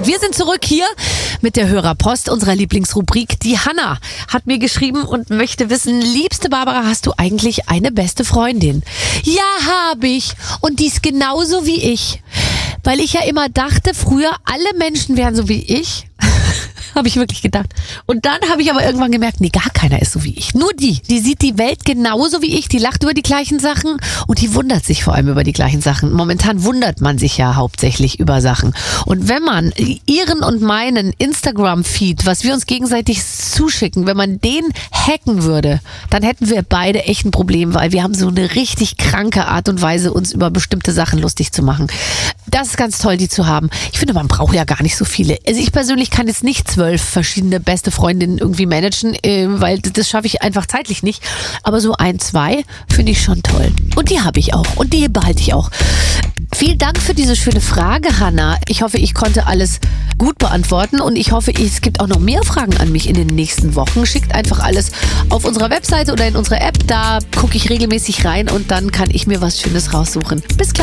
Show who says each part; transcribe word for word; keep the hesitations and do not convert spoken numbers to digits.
Speaker 1: Wir sind zurück hier mit der Hörerpost, unserer Lieblingsrubrik. Die Hanna hat mir geschrieben und möchte wissen, liebste Barbara, hast du eigentlich eine beste Freundin? Ja, habe ich. Und die ist genauso wie ich. Weil ich ja immer dachte, früher alle Menschen wären so wie ich. Habe ich wirklich gedacht. Und dann habe ich aber irgendwann gemerkt, nee, gar keiner ist so wie ich. Nur die. Die sieht die Welt genauso wie ich. Die lacht über die gleichen Sachen und die wundert sich vor allem über die gleichen Sachen. Momentan wundert man sich ja hauptsächlich über Sachen. Und wenn man ihren und meinen Instagram-Feed, was wir uns gegenseitig zuschicken, wenn man den hacken würde, dann hätten wir beide echt ein Problem, weil wir haben so eine richtig kranke Art und Weise, uns über bestimmte Sachen lustig zu machen. Das ist ganz toll, die zu haben. Ich finde, man braucht ja gar nicht so viele. Also ich persönlich kann jetzt nicht zwölf verschiedene beste Freundinnen irgendwie managen, äh, weil das schaffe ich einfach zeitlich nicht. Aber so ein, zwei finde ich schon toll. Und die habe ich auch. Und die behalte ich auch. Vielen Dank für diese schöne Frage, Hanna. Ich hoffe, ich konnte alles gut beantworten und ich hoffe, es gibt auch noch mehr Fragen an mich in den nächsten Wochen. Schickt einfach alles auf unserer Webseite oder in unserer App. Da gucke ich regelmäßig rein und dann kann ich mir was Schönes raussuchen. Bis gleich.